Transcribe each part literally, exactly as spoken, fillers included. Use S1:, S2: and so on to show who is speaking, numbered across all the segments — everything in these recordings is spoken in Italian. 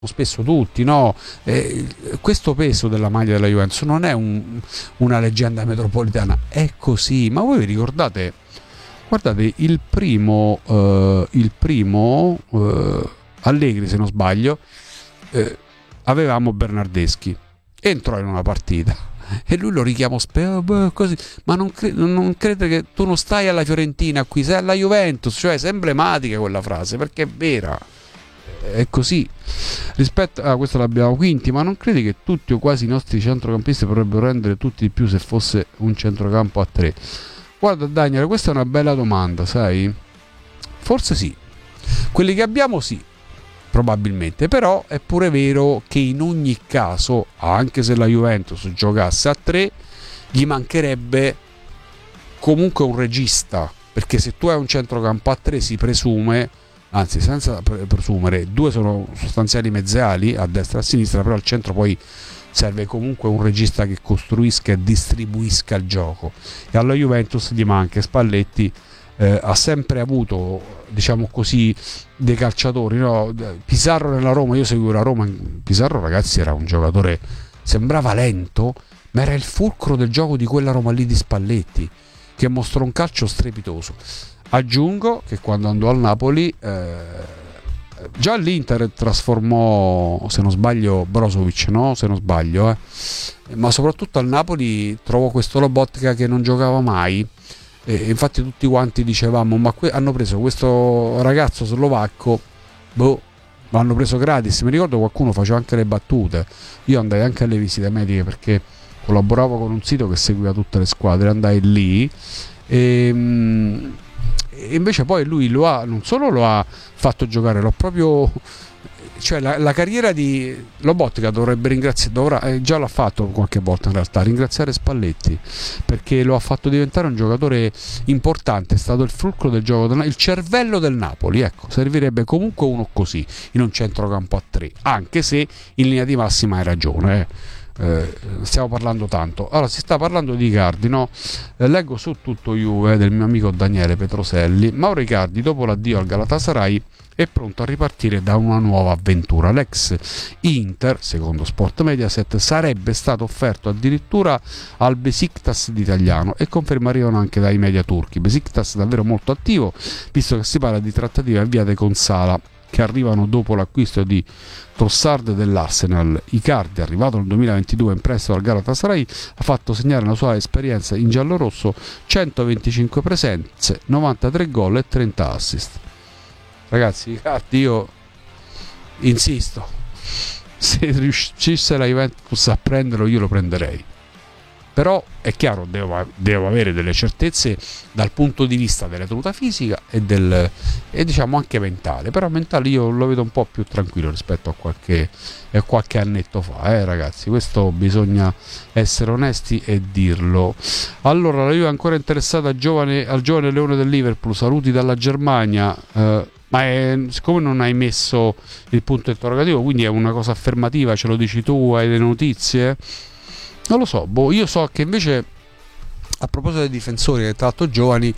S1: spesso tutti, no? Eh, questo peso della maglia della Juventus non è un- una leggenda metropolitana, è così. Ma voi vi ricordate, guardate, il primo, eh, il primo eh, Allegri, se non sbaglio, eh, avevamo Bernardeschi, entrò in una partita e lui lo richiamò spe- beh, così, ma non, cre- non crede che tu non stai alla Fiorentina qui, sei alla Juventus, cioè è emblematica quella frase perché è vera, è così. Rispetto a ah, questo l'abbiamo Quinti, ma non credi che tutti o quasi i nostri centrocampisti potrebbero rendere tutti di più se fosse un centrocampo a tre? Guarda Daniel, questa è una bella domanda, sai? Forse sì, quelli che abbiamo sì, probabilmente, però è pure vero che in ogni caso, anche se la Juventus giocasse a tre, gli mancherebbe comunque un regista, perché se tu hai un centrocampo a tre si presume, anzi senza pre- presumere, due sono sostanziali mezzali a destra e a sinistra, però al centro poi serve comunque un regista che costruisca e distribuisca il gioco, e alla Juventus gli manca. Spalletti eh, ha sempre avuto, diciamo così, dei calciatori, no? Pizarro nella Roma, io seguivo la Roma, Pizarro ragazzi era un giocatore, sembrava lento, ma era il fulcro del gioco di quella Roma lì di Spalletti, che mostrò un calcio strepitoso. Aggiungo che quando andò al Napoli eh, già l'Inter trasformò, se non sbaglio, Brozovic, no? Se non sbaglio, eh. Ma soprattutto al Napoli trovò questo Lobotka che non giocava mai, e infatti tutti quanti dicevamo ma que- hanno preso questo ragazzo slovacco, boh, l'hanno preso gratis. Mi ricordo qualcuno faceva anche le battute, io andai anche alle visite mediche perché collaboravo con un sito che seguiva tutte le squadre, andai lì e, e invece poi lui lo ha, non solo lo ha fatto giocare, l'ho proprio, cioè la, la carriera di Lobotka dovrebbe ringraziare, dovrà, eh, già l'ha fatto qualche volta in realtà, ringraziare Spalletti, perché lo ha fatto diventare un giocatore importante, è stato il fulcro del gioco del, il cervello del Napoli, ecco, servirebbe comunque uno così in un centrocampo a tre, anche se in linea di massima hai ragione, eh. Eh, stiamo parlando tanto. Allora, si sta parlando di Icardi, no? Eh, leggo su Tutto Juve del mio amico Daniele Petroselli: Mauro Icardi dopo l'addio al Galatasaray è pronto a ripartire da una nuova avventura. L'ex Inter, secondo Sport Mediaset, sarebbe stato offerto addirittura al Besiktas d'italiano, e conferme arrivano anche dai media turchi. Besiktas davvero molto attivo, visto che si parla di trattative avviate con Sala, che arrivano dopo l'acquisto di Trossard dell'Arsenal. Icardi, arrivato nel duemilaventidue in prestito al Galatasaray, ha fatto segnare la sua esperienza in giallorosso centoventicinque presenze, novantatré gol e trenta assist. Ragazzi, Icardi, io insisto, se riuscisse la Juventus a prenderlo io lo prenderei, però è chiaro, devo, devo avere delle certezze dal punto di vista della tenuta fisica e del, e diciamo anche mentale, però mentale io lo vedo un po' più tranquillo rispetto a qualche, a qualche annetto fa, eh, ragazzi, questo bisogna essere onesti e dirlo. Allora, la Juve è ancora interessata al giovane, al giovane leone del Liverpool, saluti dalla Germania, eh, ma è, siccome non hai messo il punto interrogativo, quindi è una cosa affermativa, ce lo dici tu, hai le notizie? Non lo so, boh, io so che invece, a proposito dei difensori, tra l'altro giovani,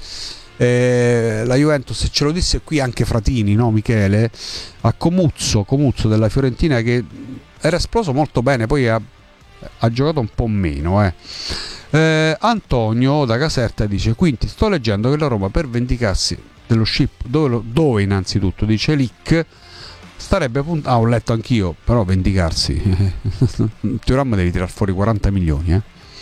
S1: eh, la Juventus, se ce lo disse qui anche Fratini, no Michele, a Comuzzo, Comuzzo della Fiorentina, che era esploso molto bene, poi ha, ha giocato un po' meno. Eh. Eh, Antonio da Caserta dice: Quinti, sto leggendo che la Roma, per vendicarsi dello ship, dove, dove innanzitutto dice Lick, starebbe punt- ah ho letto anch'io, però vendicarsi Thuram devi tirar fuori quaranta milioni, eh.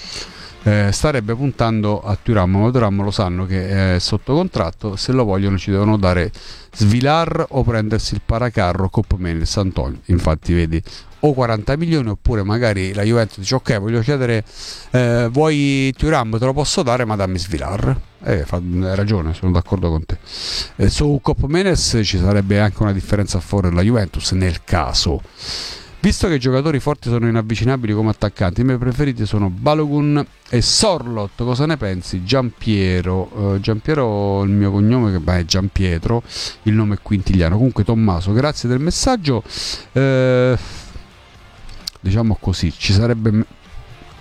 S1: Eh, starebbe puntando a Thuram, ma Thuram lo sanno che è sotto contratto, se lo vogliono ci devono dare Svilar o prendersi il paracarro Copmenes. Antonio, infatti vedi, o quaranta milioni oppure magari la Juventus dice ok, voglio chiedere, eh, vuoi Thuram, te lo posso dare ma dammi Svilar. Eh, fa, hai ragione, sono d'accordo con te. Eh, su Copmenes ci sarebbe anche una differenza a favore della Juventus nel caso. Visto che i giocatori forti sono inavvicinabili come attaccanti, i miei preferiti sono Balogun e Sorlot. Cosa ne pensi? Giampiero. Uh, Giampiero, il mio cognome, che beh, è Giampietro, il nome è quintiliano. Comunque Tommaso, grazie del messaggio. Uh, diciamo così, ci sarebbe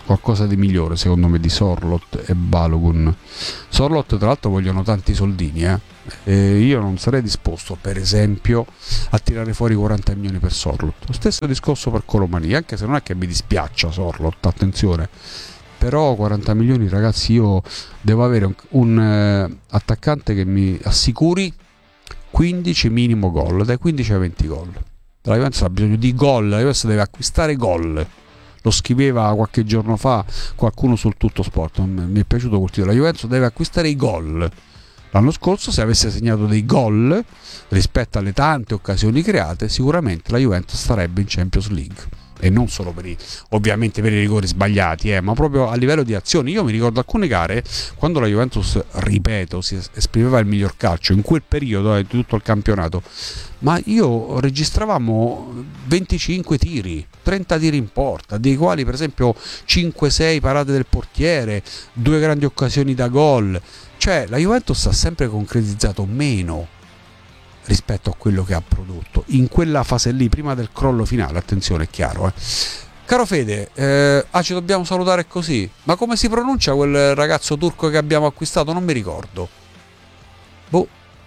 S1: qualcosa di migliore secondo me di Sorloth e Balogun. Sorloth tra l'altro vogliono tanti soldini, eh? E io non sarei disposto per esempio a tirare fuori quaranta milioni per Sorloth. Lo stesso discorso per Colomani, anche se non è che mi dispiaccia Sorloth, attenzione, però quaranta milioni ragazzi, io devo avere un, un eh, attaccante che mi assicuri quindici minimo gol, dai quindici ai venti gol. La Juventus ha bisogno di gol, la Juventus deve acquistare gol. Lo scriveva qualche giorno fa qualcuno sul Tutto Sport, mi è piaciuto quel titolo. La Juventus deve acquistare i gol. L'anno scorso, se avesse segnato dei gol rispetto alle tante occasioni create, sicuramente la Juventus starebbe in Champions League. E non solo per i, ovviamente per i rigori sbagliati, eh, ma proprio a livello di azioni. Io mi ricordo alcune gare quando la Juventus, ripeto, si esprimeva il miglior calcio in quel periodo di eh, tutto il campionato, ma io registravamo venticinque tiri, trenta tiri in porta, dei quali per esempio cinque sei parate del portiere, due grandi occasioni da gol. Cioè la Juventus ha sempre concretizzato meno rispetto a quello che ha prodotto in quella fase lì, prima del crollo finale. Attenzione, è chiaro, eh. Caro Fede, eh, ah, ci dobbiamo salutare così, ma come si pronuncia quel ragazzo turco che abbiamo acquistato? Non mi ricordo. Boh.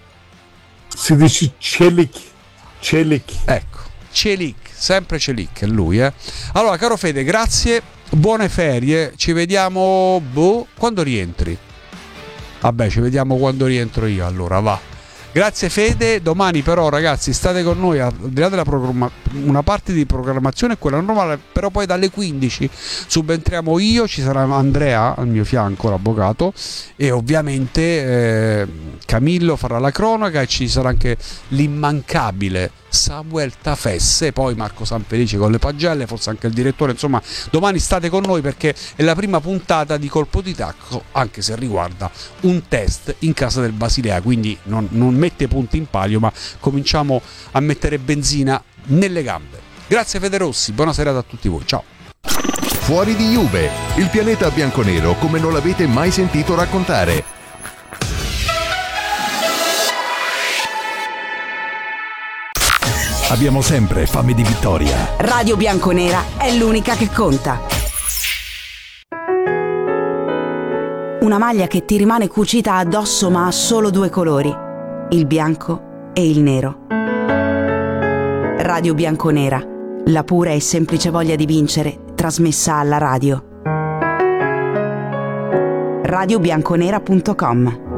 S2: Si dice Celik. Celik.
S1: Ecco, Celik, sempre Celik, è lui, eh. Allora, caro Fede, grazie, buone ferie, ci vediamo, boh, quando rientri? Vabbè, ci vediamo quando rientro io, allora, va. Grazie Fede, domani però ragazzi state con noi, al di là della programma- una parte di programmazione è quella normale, però poi dalle quindici subentriamo io, ci sarà Andrea al mio fianco, l'avvocato, e ovviamente eh, Camillo farà la cronaca e ci sarà anche l'immancabile Samuel Tafesse, poi Marco Sanfelice con le pagelle, forse anche il direttore. Insomma, domani state con noi perché è la prima puntata di Colpo di Tacco, anche se riguarda un test in casa del Basilea, quindi non, non mette punti in palio, ma cominciamo a mettere benzina nelle gambe. Grazie Federossi, buona serata a tutti voi, ciao.
S3: Fuori di Juve, il pianeta bianconero come non l'avete mai sentito raccontare. Abbiamo sempre fame di vittoria.
S4: Radio Bianconera è l'unica che conta. Una maglia che ti rimane cucita addosso ma ha solo due colori, il bianco e il nero. Radio Bianconera, la pura e semplice voglia di vincere trasmessa alla radio. radio bianconera punto com